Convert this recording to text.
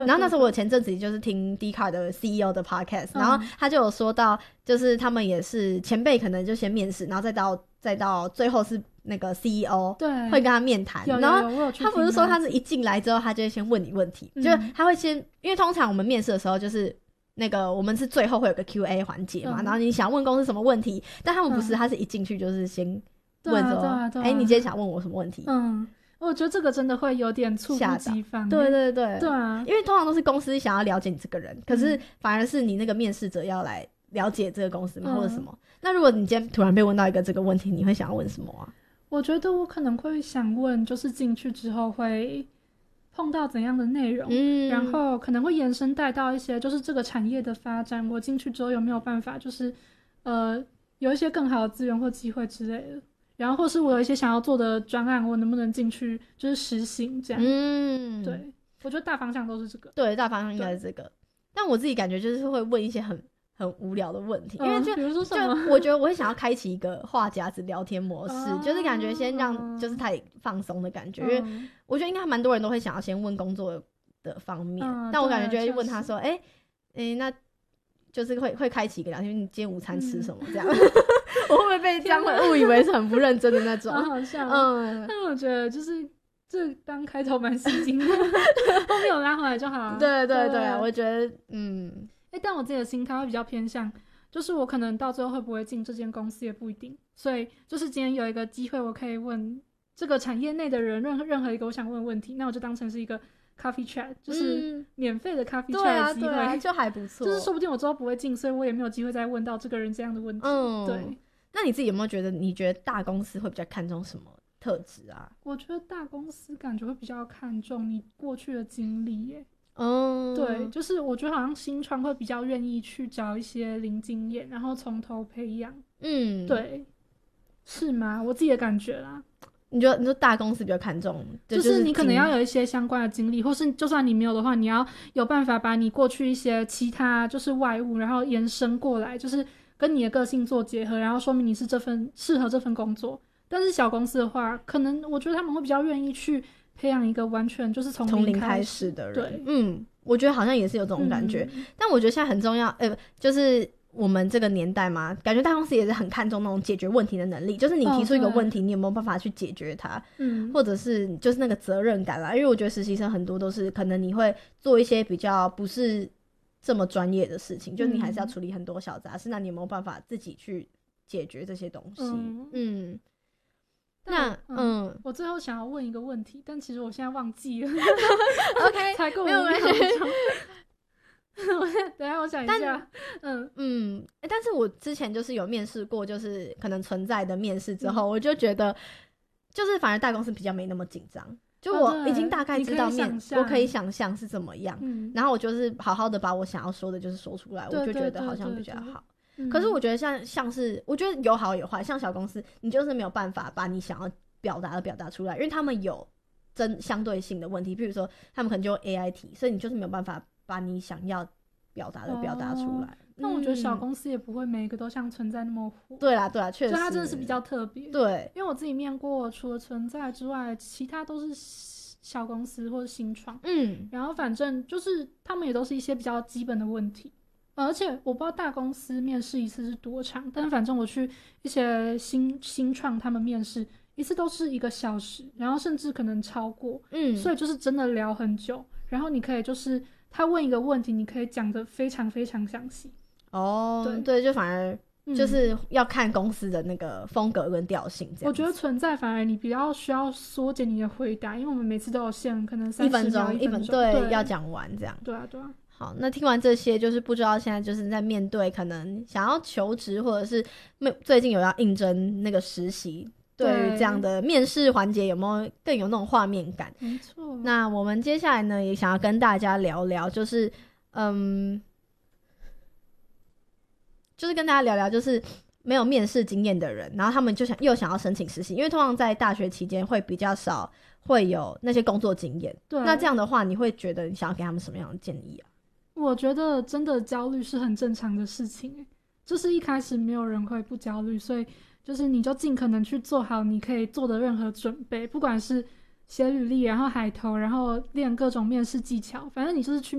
然后那时候我前阵子就是听 Dcard 的 CEO 的 podcast，然后他就有说到，就是他们也是前辈可能就先面试，然后再到最后是那个 CEO 对会跟他面谈，然后他不是说他是一进来之后他就会先问你问题，就是他会先，因为通常我们面试的时候就是那个我们是最后会有个 QA 环节嘛，然后你想问公司什么问题，但他们不是，他是一进去就是先问说，你今天想问我什么问题？ 我觉得这个真的会有点猝不及防。 对对对对啊， 因为通常都是公司想要了解你这个人，可是反而是你那个面试者要来了解这个公司嘛，或者什么。那如果你今天突然被问到一个这个问题，你会想要问什么啊？ 我觉得我可能会想问，就是进去之后会碰到怎样的内容，然后可能会延伸带到一些就是这个产业的发展，我进去之后有没有办法就是有一些更好的资源或机会之类的。然后或是我有一些想要做的专案，我能不能进去就是实行这样。对，我觉得大方向都是这个。 对，大方向应该是这个。但我自己感觉就是会问一些很无聊的问题，因为比如说什么， 我觉得我会想要开启一个话匣子聊天模式，就是感觉先让就是太放松的感觉，因为我觉得应该蛮多人都会想要先问工作的方面，但我感觉就会问他说，那就是会开启一个聊天，你今天午餐吃什么这样。我会不会被这样会误以为是很不认真的那种？ 好像，但我觉得就是这当开头蛮吸睛的，后面有拉回来就好。 对对对，我觉得但我自己的心态会比较偏向，就是我可能到最后会不会进这间公司也不一定，所以就是今天有一个机会，我可以问这个产业内的人任何一个我想问的问题，那我就当成是一个 coffee chat， 就是免费的 coffee chat 的机会， 就还不错。 就是说不定我之后不会进，所以我也没有机会再问到这个人这样的问题。对。 那你自己有没有觉得，你觉得大公司会比较看重什么特质啊？ 我觉得大公司感觉会比较看重你过去的经历耶。对，就是我觉得好像新创会比较愿意去找一些零经验，然后从头培养。对，是吗？我自己的感觉啦。 你说大公司比较看重， 就是你可能要有一些相关的经历，或是就算你没有的话，你要有办法把你过去一些其他就是外物，然后延伸过来，就是跟你的个性做结合，然后说明你是适合这份工作。但是小公司的话，可能我觉得他们会比较愿意去培养一个完全就是从零开始的人。 对， 我觉得好像也是有这种感觉。但我觉得现在很重要，就是我们这个年代嘛，感觉大公司也是很看重那种解决问题的能力，就是你提出一个问题，你有没有办法去解决它，或者是就是那个责任感啦。因为我觉得实习生很多都是可能你会做一些比较不是这么专业的事情，就你还是要处理很多小杂事，那你有没有办法自己去解决这些东西？那我最后想要问一个问题，但其实我现在忘记了。 OK， 才过5秒钟。等一下我想一下。 但是我之前就是有面试过，就是可能存在的面试之后，我就觉得就是反而大公司比较没那么紧张。就我已经大概知道我可以想象是怎么样，然后我就是好好的把我想要说的就是说出来，我就觉得好像比较好。可是我觉得像是我觉得有好有坏，像小公司你就是没有办法把你想要表达的表达出来，因为他们有相对性的问题，比如说他们可能就用 AI 题，所以你就是没有办法把你想要表达的表达出来。 但我觉得小公司也不会每一个都像存在那么火。 对啦，确实， 所以它真的是比较特别。 对， 因为我自己面过，除了存在之外，其他都是小公司或者新创。然后反正就是他们也都是一些比较基本的问题。而且我不知道大公司面试一次是多长，但反正我去一些新创他们面试一次都是1个小时，然后甚至可能超过。所以就是真的聊很久，然后你可以就是他问一个问题，你可以讲得非常非常详细。 对，就反而就是要看公司的那个风格跟调性这样。 我觉得存在反而你比较需要缩减你的回答，因为我们每次都有限可能30秒1分钟， 对，要讲完这样。 对啊。 好，那听完这些，就是不知道现在就是在面对可能想要求职，或者是最近有要应征那个实习，对于这样的面试环节有没有更有那种画面感？ 没错。 那我们接下来呢，也想要跟大家聊聊，就是跟大家聊聊，就是没有面试经验的人，然后他们就又想要申请实习，因为通常在大学期间会比较少会有那些工作经验。对，那这样的话，你会觉得你想要给他们什么样的建议啊？ 我觉得真的焦虑是很正常的事情，就是一开始没有人会不焦虑，所以就是你就尽可能去做好你可以做的任何准备，不管是写履历，然后海投，然后练各种面试技巧，反正你就是去